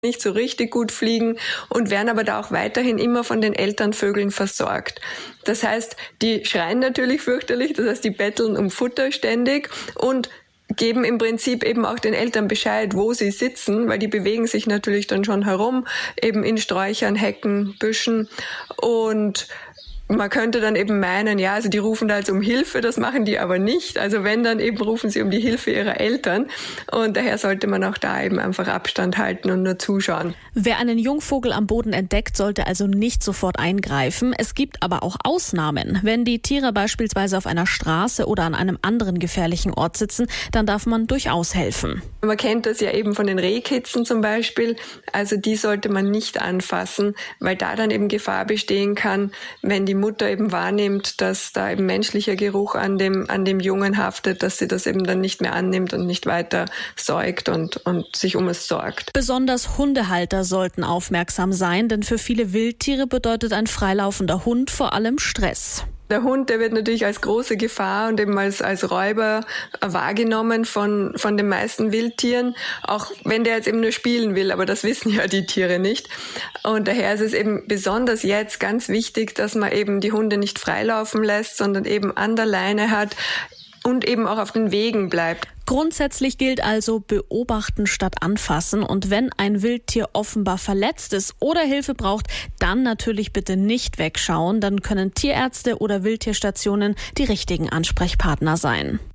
nicht so richtig gut fliegen und werden aber da auch weiterhin immer von den Elternvögeln versorgt. Das heißt, die schreien natürlich fürchterlich, das heißt, die betteln um Futter ständig und geben im Prinzip eben auch den Eltern Bescheid, wo sie sitzen, weil die bewegen sich natürlich dann schon herum, eben in Sträuchern, Hecken, Büschen und man könnte dann eben meinen, ja, also die rufen da jetzt um Hilfe, das machen die aber nicht. Also wenn, dann eben rufen sie um die Hilfe ihrer Eltern. Und daher sollte man auch da eben einfach Abstand halten und nur zuschauen. Wer einen Jungvogel am Boden entdeckt, sollte also nicht sofort eingreifen. Es gibt aber auch Ausnahmen. Wenn die Tiere beispielsweise auf einer Straße oder an einem anderen gefährlichen Ort sitzen, dann darf man durchaus helfen. Man kennt das ja eben von den Rehkitzen zum Beispiel. Also die sollte man nicht anfassen, weil da dann eben Gefahr bestehen kann, wenn die Mutter eben wahrnimmt, dass da eben menschlicher Geruch an dem Jungen haftet, dass sie das eben dann nicht mehr annimmt und nicht weiter säugt und sich um es sorgt. Besonders Hundehalter sollten aufmerksam sein, denn für viele Wildtiere bedeutet ein freilaufender Hund vor allem Stress. Der Hund, der wird natürlich als große Gefahr und eben als Räuber wahrgenommen von den meisten Wildtieren, auch wenn der jetzt eben nur spielen will, aber das wissen ja die Tiere nicht. Und daher ist es eben besonders jetzt ganz wichtig, dass man eben die Hunde nicht freilaufen lässt, sondern eben an der Leine hat und eben auch auf den Wegen bleibt. Grundsätzlich gilt also beobachten statt anfassen und wenn ein Wildtier offenbar verletzt ist oder Hilfe braucht, dann natürlich bitte nicht wegschauen, dann können Tierärzte oder Wildtierstationen die richtigen Ansprechpartner sein.